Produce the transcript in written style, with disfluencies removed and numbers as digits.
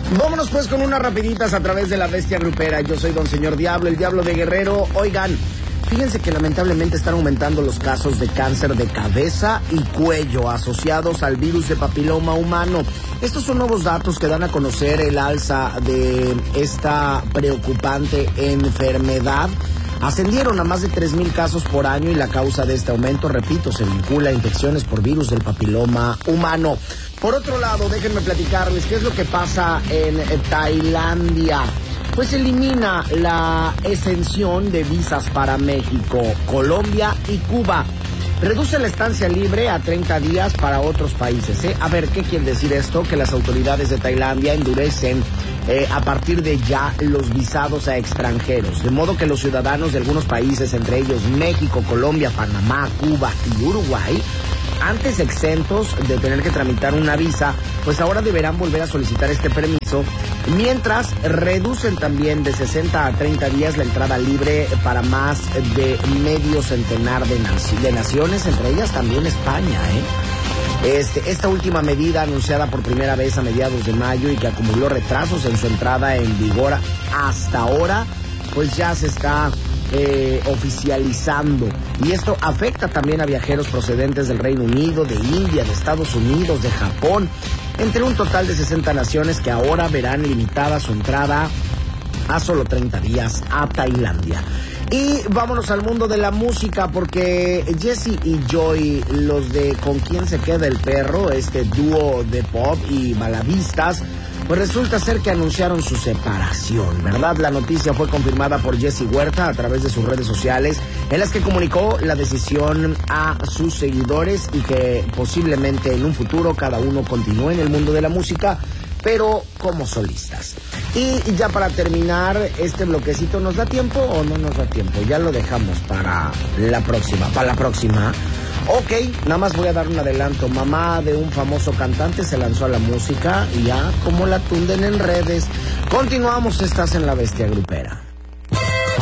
Vámonos pues con unas rapiditas a través de la bestia grupera. Yo soy Don Señor Diablo, el Diablo de Guerrero. Oigan, fíjense que lamentablemente están aumentando los casos de cáncer de cabeza y cuello asociados al virus de papiloma humano. Estos son nuevos datos que dan a conocer el alza de esta preocupante enfermedad. Ascendieron a más de 3,000 casos por año y la causa de este aumento, repito, se vincula a infecciones por virus del papiloma humano. Por otro lado, déjenme platicarles qué es lo que pasa en Tailandia. Pues elimina la exención de visas para México, Colombia y Cuba. Reduce la estancia libre a 30 días para otros países. A ver, ¿qué quiere decir esto? Que las autoridades de Tailandia endurecen a partir de ya los visados a extranjeros. De modo que los ciudadanos de algunos países, entre ellos México, Colombia, Panamá, Cuba y Uruguay, antes exentos de tener que tramitar una visa, pues ahora deberán volver a solicitar este permiso, mientras reducen también de 60 a 30 días la entrada libre para más de medio centenar de naciones, entre ellas también España, Esta última medida, anunciada por primera vez a mediados de mayo y que acumuló retrasos en su entrada en vigor hasta ahora, pues ya se está oficializando. Y esto afecta también a viajeros procedentes del Reino Unido, de India, de Estados Unidos, de Japón, entre un total de 60 naciones que ahora verán limitada su entrada a solo 30 días a Tailandia. Y vámonos al mundo de la música, porque Jesse y Joy, los de Con quién se queda el perro, este dúo de pop y baladistas, pues resulta ser que anunciaron su separación, ¿verdad? La noticia fue confirmada por Jesse Huerta a través de sus redes sociales, en las que comunicó la decisión a sus seguidores y que posiblemente en un futuro cada uno continúe en el mundo de la música, pero como solistas. Y ya para terminar este bloquecito, ¿nos da tiempo o no nos da tiempo? Ya lo dejamos para la próxima. Ok, nada más voy a dar un adelanto. Mamá de un famoso cantante se lanzó a la música y ya como la tunden en redes. Continuamos, estás en la bestia grupera.